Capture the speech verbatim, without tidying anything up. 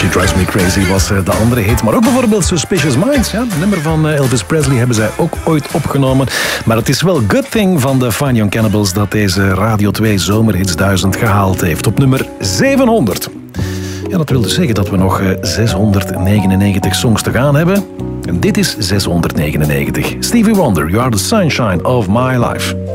She Drives Me Crazy was de andere hit. Maar ook bijvoorbeeld Suspicious Minds. Ja, het nummer van Elvis Presley hebben zij ook ooit opgenomen. Maar het is wel Good Thing van de Fine Young Cannibals dat deze Radio twee Zomerhits duizend gehaald heeft. Op nummer zevenhonderd. Ja, dat wil dus zeggen dat we nog zeshonderdnegenennegentig songs te gaan hebben. En dit is zeshonderdnegenennegentig. Stevie Wonder, You Are the Sunshine of My Life.